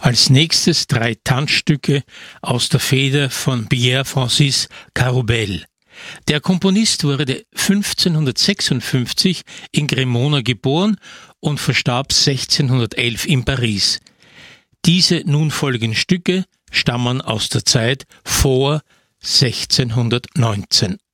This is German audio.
Als nächstes 3 Tanzstücke aus der Feder von Pierre-Francis Caroubbel. Der Komponist wurde 1556 in Cremona geboren und verstarb 1611 in Paris. Diese nun folgenden Stücke stammen aus der Zeit vor 1619.